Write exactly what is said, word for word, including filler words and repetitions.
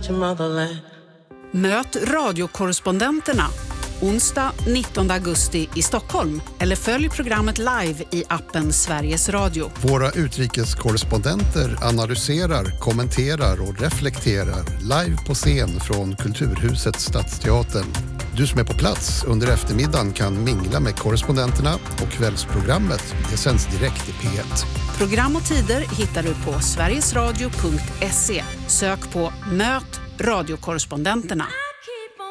protect your motherland. Möt radiokorrespondenterna onsdag nittonde augusti i Stockholm eller följ programmet live i appen Sveriges Radio. Våra utrikeskorrespondenter analyserar, kommenterar och reflekterar live på scen från Kulturhuset Stadsteatern. Du som är på plats under eftermiddagen kan mingla med korrespondenterna och kvällsprogrammet det sänds direkt i P ett. Program och tider hittar du på sverigesradio punkt se. Sök på Möt radiokorrespondenterna.